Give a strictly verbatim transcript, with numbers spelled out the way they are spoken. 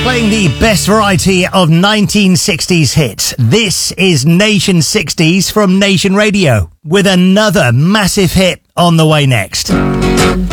playing the best variety of nineteen sixties hits. This is Nation sixties from Nation Radio, with another massive hit on the way next.